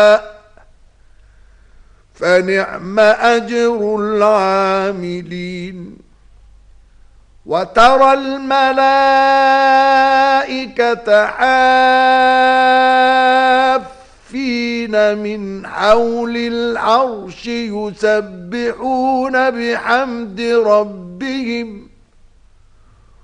فنعم أجر العاملين. وترى الملائكة حافين من حول العرش يسبحون بحمد ربهم